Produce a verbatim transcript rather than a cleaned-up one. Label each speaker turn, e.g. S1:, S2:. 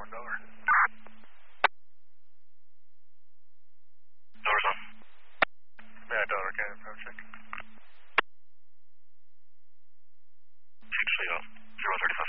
S1: one Delaware. Doors on. Yeah, Delaware, can I check?